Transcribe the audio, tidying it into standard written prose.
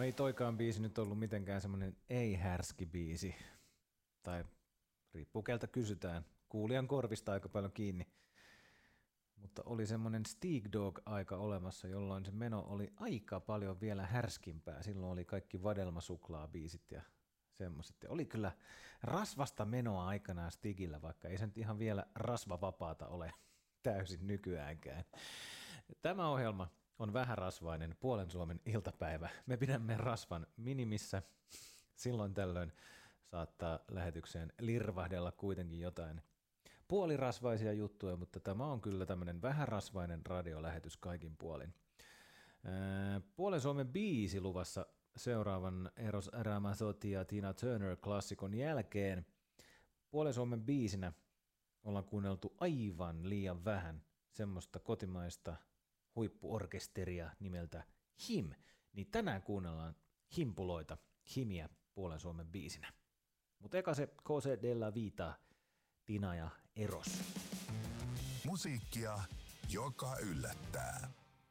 No ei toikaan biisi nyt ollut mitenkään semmoinen ei-härski biisi, tai riippuu keltä kysytään, kuulijan korvista aika paljon kiinni, mutta oli semmoinen Steak Dog-aika olemassa, jolloin se meno oli aika paljon vielä härskimpää. Silloin oli kaikki vadelmasuklaa-biisit ja semmoiset. Ja oli kyllä rasvasta menoa aikanaan Stigillä, vaikka ei se nyt ihan vielä rasvavapaata ole täysin nykyäänkään. Tämä ohjelma on vähän rasvainen puolen Suomen iltapäivä. Me pidämme rasvan minimissä. Silloin tällöin saattaa lähetykseen lirvahdella kuitenkin jotain puolirasvaisia juttuja, mutta tämä on kyllä tämmöinen vähän rasvainen radiolähetys kaikin puolin. Puolen Suomen biisi luvassa seuraavan Eros Ramazzotti ja Tina Turner -klassikon jälkeen. Puolen Suomen biisinä ollaan kuunneltu aivan liian vähän semmoista kotimaista huippuorkesteria nimeltä HIM, niin tänään kuunnellaan himpuloita, Himiä Puolen Suomen biisinä. Mutta eka se Cose della Vita, Tina ja Eros. Musiikkia, joka yllättää.